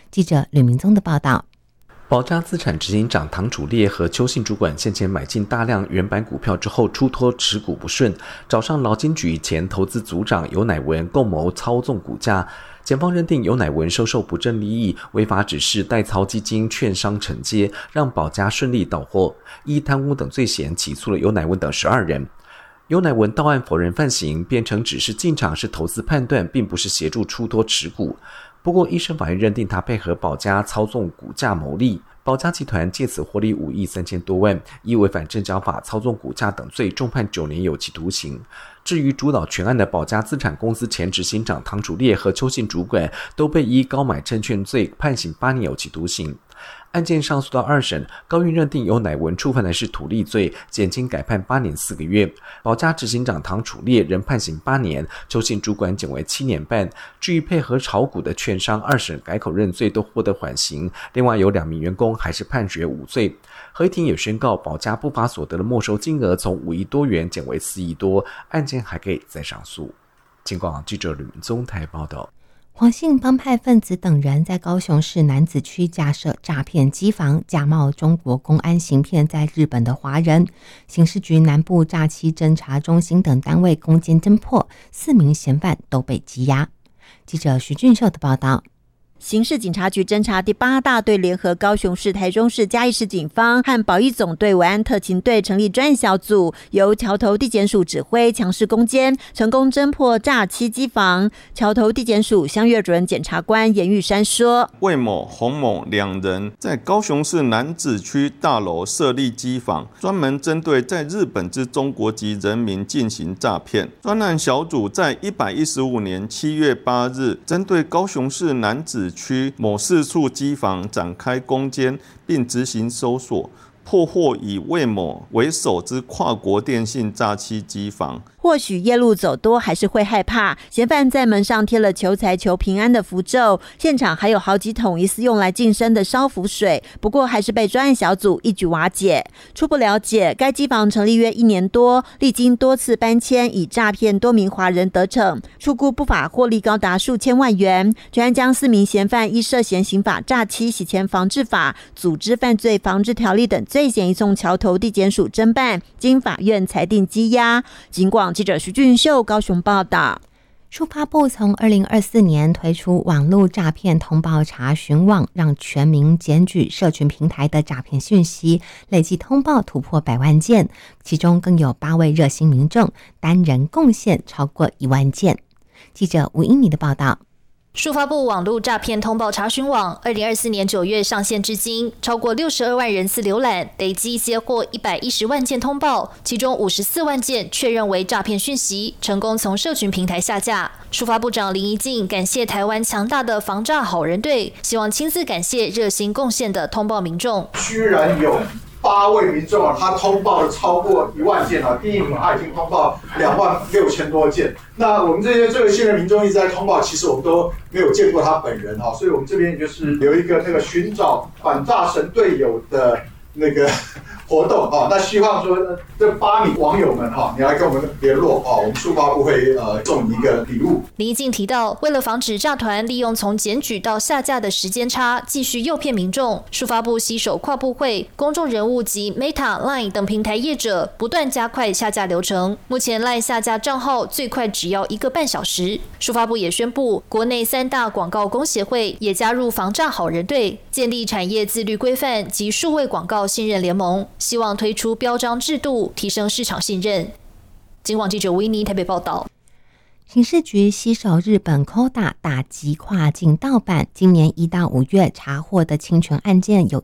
记者吕明宗的报道。 宝佳资产执行长唐楚烈和邱姓主管先前买进大量原版股票之后出脱持股不顺，找上劳金局前投资组长尤乃文共谋操纵股价。检方认定尤乃文收受不正利益，违法指示代操基金券商承接，让宝佳顺利到货，依贪污等罪嫌起诉了尤乃文等12人。尤乃文到案否认犯行，辩称只是进场是投资判断，并不是协助出脱持股。不过，一审法院认定他配合宝佳操纵股价牟利，宝佳集团借此获利5亿3千多万，依违反证交法操纵股价等罪，重判9年有期徒刑。至于主导全案的宝佳资产公司前执行长唐楚烈和邱姓主管，都被依高买证券罪判刑8年有期徒刑。案件上诉到2审，高院认定尤乃文触犯的是土利罪，减轻改判8年4个月。宝佳执行长唐楚烈仍判刑8年，邱姓主管减为7年半。至于配合炒股的券商，2审改口认罪都获得缓刑，另外有2名员工还是判决无罪。合议庭也宣告，宝佳不法所得的没收金额从5亿多元减为4亿多，案件还可以再上诉。警广记者吕明宗台报道。 黄姓帮派分子等人在高雄市楠梓区架设诈骗机房，假冒中国公安行骗在日本的华人。刑事局南部诈欺侦查中心等单位攻坚侦破，4名嫌犯都被羁押。记者徐俊秀的报道。 刑事警察局侦查第8大队联合高雄市、台中市、嘉义市警方和保义总队、维安特勤队成立专案小组，由桥头地检署指挥强势攻坚，成功侦破诈欺机房。桥头地检署乡岳主任检察官严玉山说： 魏某、洪某2人在高雄市楠梓区大楼设立机房，专门针对在日本之中国籍人民进行诈骗。专案小组在115年7月8日，针对高雄市楠梓区某4处机房展开攻坚，并执行搜索，破获以魏某为首之跨国电信诈欺机房。或许夜路走多还是会害怕，嫌犯在门上贴了求财求平安的符咒，现场还有好几桶疑似用来净身的烧符水，不过还是被专案小组一举瓦解。初步了解，该机房成立约1年多，历经多次搬迁，以诈骗多名华人得逞，初估不法获利高达数千万元。专案将4名嫌犯依涉嫌刑法诈欺、洗钱防治法、组织犯罪防治条例等罪嫌移送桥头地检署侦办，经法院裁定羁押。警广记者徐俊秀高雄报道。 数发部从2024年推出网络诈骗通报查询网，让全民检举社群平台的诈骗讯息，累计通报突破100万件，其中更有8位热心民众单人贡献超过1万件。记者吴英妮的报道。 数发部网络诈骗通报查询网2024年9月上线至今，超过62万人次浏览，累计接获110万件通报，其中54万件确认为诈骗讯息，成功从社群平台下架。数发部长林宜静感谢台湾强大的防诈好人队，希望亲自感谢热心贡献的通报民众。 居然有8位民众他通报了超过1万件第一名他已经通报26000多件。那我们这些热心的民众一直在通报，其实我们都没有见过他本人所以我们这边就是有一个寻找反诈神队友的那个活动那希望说这8名网友们你来跟我们联络我们数发部会送你一个礼物。 林宜静提到，为了防止诈团利用从检举到下架的时间差继续诱骗民众，数发部携手跨部会、公众人物及 Meta、Line 等平台业者，不断加快下架流程。目前 Line 下架账号最快只要1个半小时。数发部也宣布，国内3大广告公协会也加入防诈好人队，建立产业自律规范及数位广告信任联盟，希望推出标章制度，提升市场信任。警广记者维尼台北报道。 刑事局携手日本 Koda 打击跨境盗版，今年1到5月查获的侵权案件有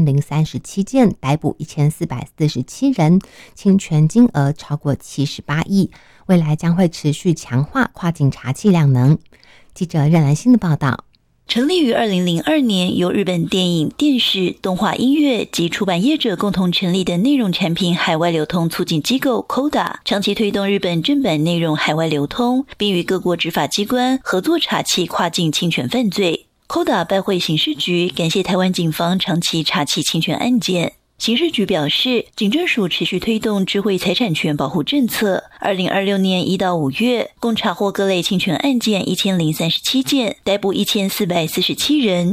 1037件，逮捕1447人，侵权金额超过78亿。未来将会持续强化跨境查缉量能。记者任兰心的报道。 成立于2002年，由日本电影、电视、动画、音乐及出版业者共同成立的内容产品海外流通促进机构 Koda， 长期推动日本正版内容海外流通，并与各国执法机关合作查缉跨境侵权犯罪。Koda 拜会刑事局，感谢台湾警方长期查缉侵权案件。刑事局表示，警政署持续推动智慧财产权保护政策。2026年1到5月，共查获各类侵权案件1037件，逮捕1447人。